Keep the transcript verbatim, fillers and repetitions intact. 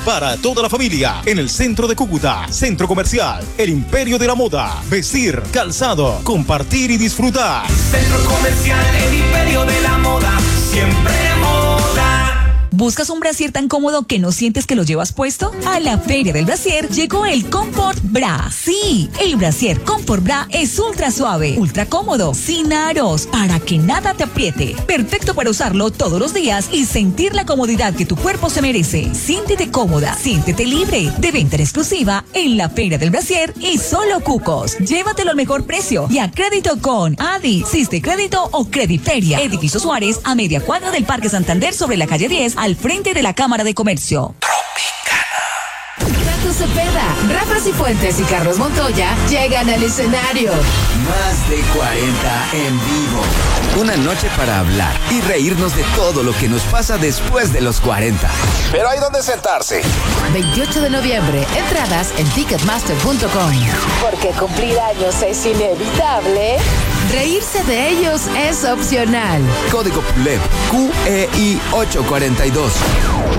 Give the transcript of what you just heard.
para toda la familia en el centro de Cúcuta. Centro Comercial El Imperio de la Moda. Vestir, calzado, compartir y disfrutar. Centro Comercial El Imperio de la Moda. Siempre moda. ¿Buscas un brasier tan cómodo que no sientes que lo llevas puesto? A la Feria del Brasier llegó el Comfort Bra. Sí, el brasier Comfort Bra es ultra suave, ultra cómodo, sin aros, para que nada te apriete. Perfecto para usarlo todos los días y sentir la comodidad que tu cuerpo se merece. Siéntete cómoda, siéntete libre. De venta en exclusiva en la Feria del Brasier y solo Cucos. Llévatelo al mejor precio y a crédito con Adi, Siste Crédito o Crediferia. Edificio Suárez, a media cuadra del Parque Santander sobre la calle diez, al frente de la Cámara de Comercio. Tato Cepeda, Rafa Cifuentes y Carlos Montoya llegan al escenario. Más de cuarenta en vivo. Una noche para hablar y reírnos de todo lo que nos pasa después de los cuarenta. Pero hay donde sentarse. veintiocho de noviembre, entradas en ticketmaster punto com. Porque cumplir años es inevitable, reírse de ellos es opcional. Código P U L E B Q E I ocho cuarenta y dos.